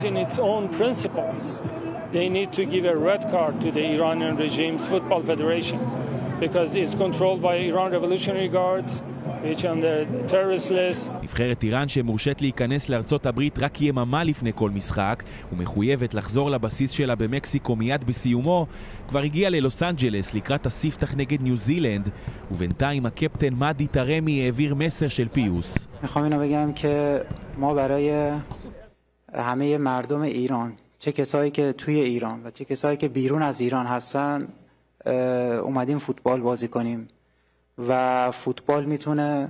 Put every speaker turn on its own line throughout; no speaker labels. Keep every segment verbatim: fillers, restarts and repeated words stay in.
In its own principles, they need to give a red card to the Iranian regime's football federation because it's controlled by Iran Revolutionary Guards, which on the terrorist list.
נבחרת איראן שמורשת להיכנס לארצות הברית רק יממה לפני כל משחק ומחויבת לחזור לבסיס שלה במקסיקו מיד בסיומו, כבר הגיעה ללוס אנג'לס לקראת הספתח נגד ניו זילנד, ובינתיים הקפטן מאדי טרמי העביר מסר של פיוס.
میخوام اینو بگم که ما برای همه مردم ایران، چه کسایی که توی ایران و چه کسایی که بیرون از ایران هستن، اومدیم فوتبال بازی کنیم و فوتبال میتونه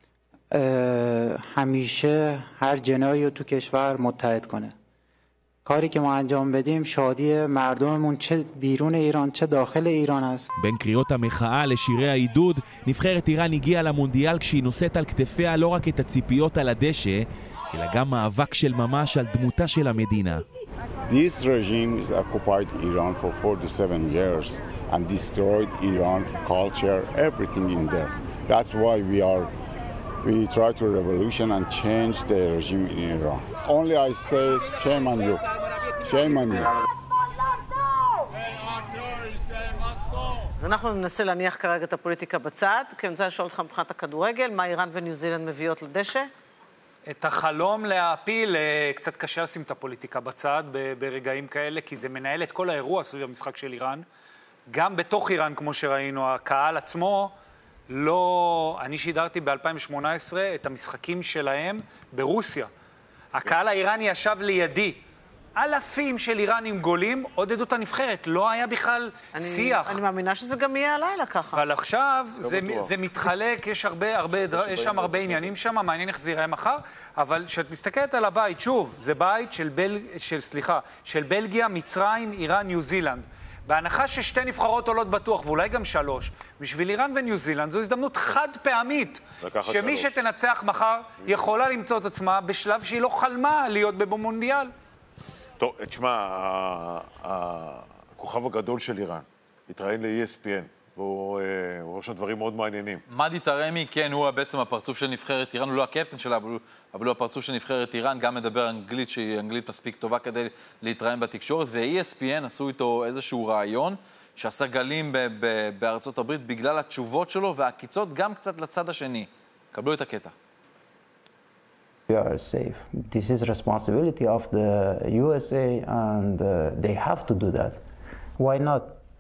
همیشه هر جنایی رو تو کشور متحد کنه. کاری که ما انجام بدیم شادی مردممون چه بیرون ایران چه داخل ایران است.
בין קריאות המחאה לשירי העידוד, נבחרת איראן הגיעה למונדיאל כשהיא נושאת על כתפיה לא רק את הציפיות על הדשא, אלא גם מאבק של ממש על דמותה של המדינה.
This regime has occupied Iran for forty-seven years and destroyed Iran culture, everything in there. That's why we are we try to revolution and change the regime in Iran. Only I say shame on you. Shame on you.
אז אנחנו ננסה להניח כרגע את הפוליטיקה בצד, כי אני רוצה לשאול אותך מבחינת הכדורגל, מה איראן וניו זילנד מביאות לדשא?
את החלום להפיל, קצת קשה לשים את הפוליטיקה בצד ברגעים כאלה, כי זה מנהל את כל האירוע סביב המשחק של איראן. גם בתוך איראן, כמו שראינו, הקהל עצמו, לא... אני שידרתי ב-אלפיים שמונה עשרה את המשחקים שלהם ברוסיה. הקהל האיראני ישב לידי. אלפים של איראנים גולים, עודדו את הנבחרת. לא היה בכלל
אני,
שיח.
אני מאמינה שזה גם יהיה הלילה ככה.
אבל עכשיו זה, זה מתחלק, יש, הרבה, הרבה, יש שם הרבה עניינים שם, מעניין איך זה ייראה מחר, אבל כשאת מסתכלת על הבית, שוב, זה בית של, בל, של, סליחה, של בלגיה, מצרים, איראן, ניו זילנד. בהנחה ששתי נבחרות עולות בטוח, ואולי גם שלוש, בשביל איראן וניו זילנד, זו הזדמנות חד פעמית, שמי שלוש. שתנצח מחר יכולה למצוא את עצמה בשלב שהיא לא חלמה להיות במונדיאל.
טוב, תשמע, הכוכב הגדול של איראן התראיין ל-E S P N, והוא אומר שם דברים מאוד מעניינים.
מאדי טרמי, כן, הוא בעצם הפרצוף של נבחרת איראן, הוא לא הקפטן שלה, אבל הוא, אבל הוא הפרצוף של נבחרת איראן, גם מדבר אנגלית, שהיא אנגלית מספיק טובה כדי להתראיין בתקשורת, ו-E S P N עשו איתו איזשהו רעיון, שעשה גלים ב- ב- בארצות הברית בגלל התשובות שלו, והקיצות גם קצת לצד השני. קבלו את הקטע.
We are safe. This is responsibility of the U S A and uh, they have to do that. Why not?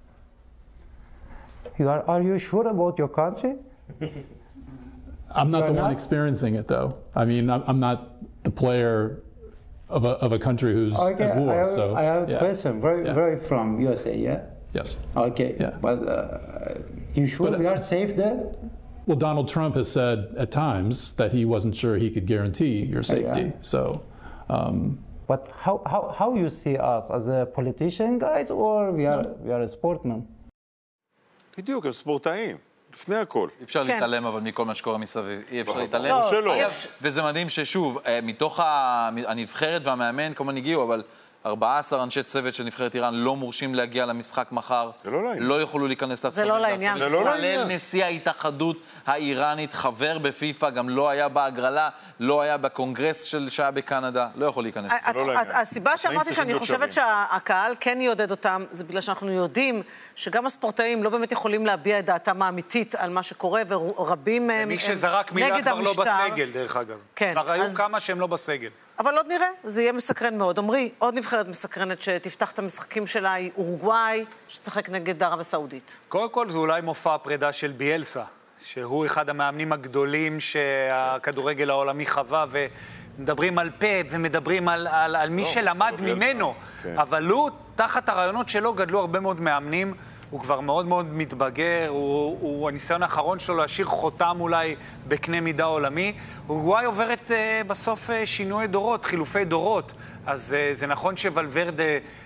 You are, are you sure about your country?
I'm not the one experiencing it though. I mean, I'm, I'm not the player of a, of a country who's
okay,
at war.
I have,
so,
I have
yeah.
a question. Where,
yeah.
where are you from? U S A, yeah?
Yes.
Okay,
yeah.
but uh, you sure
but,
we are safe there?
Well, Donald Trump has said at times that he wasn't sure he could guarantee your safety.
Yeah.
So, um,
but how, how, how you see us as a politician guys or we are, we are a sportman?
בדיוק, הם ספורטאים, לפני הכל.
אי אפשר להתעלם אבל מכל מה שקורה מסביב. אי אפשר להתעלם.
לא, שלא.
וזה מדהים ששוב, מתוך הנבחרת והמאמן כמובן הגיעו, אבל ארבעה עשר אנשי צוות של נבחרת איראן לא מורשים להגיע למשחק מחר.
זה לא לעניין.
לא יכולו להיכנס לארצות
זה לא לעניין.
זה לא לעניין.
נשיא ההתאחדות האיראנית, חבר בפיפה, גם לא היה בהגרלה, לא היה בקונגרס של שעה בקנדה, לא יכול להיכנס.
זה לא לעניין.
הסיבה שאמרתי שאני חושבת שהקהל כן יעודד אותם, זה בגלל שאנחנו יודעים שגם הספורטאים לא באמת יכולים להביע את דעתם האמיתית על מה שקורה, ורבים מהם
מי שזרק מילה כבר לא בסגל, דרך אגב.
כן.
כבר היו כמה שהם לא בסגל.
אבל עוד נראה, זה יהיה מסקרן מאוד. אומרי, עוד נבחרת מסקרנת שתפתח את המשחקים שלה היא אורוגוואי, שצחק נגד ערב הסעודית.
קודם כל, זה אולי מופע פרידה של ביאלסה, שהוא אחד המאמנים הגדולים שהכדורגל העולמי חווה, ומדברים על פאפ ומדברים על, על, על מי לא, שלמד ממנו. כן. אבל הוא, תחת הרעיונות שלו, גדלו הרבה מאוד מאמנים, הוא כבר מאוד מאוד מתבגר, הוא, הוא הניסיון האחרון שלו להשאיר חותם אולי בקנה מידה עולמי. אורוגוואי עוברת uh, בסוף uh, שינוי דורות, חילופי דורות. אז uh, זה נכון שוולברדה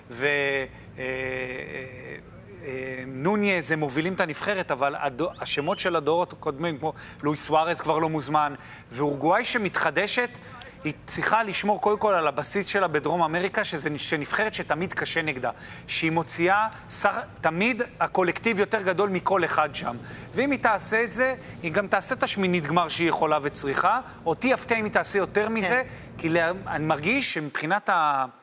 ונוניאז הם מובילים את הנבחרת, אבל הדו, השמות של הדורות הקודמים, כמו לואיס סוארז כבר לא מוזמן, ואורוגוואי שמתחדשת, היא צריכה לשמור קודם כל על הבסיס שלה בדרום אמריקה, שזה נבחרת שתמיד קשה נגדה. שהיא מוציאה שר, תמיד הקולקטיב יותר גדול מכל אחד שם. ואם היא תעשה את זה, היא גם תעשה את השמינית גמר שהיא יכולה וצריכה, אותי הפתעה אם היא תעשה יותר מזה, כי לה, אני מרגיש שמבחינת ה...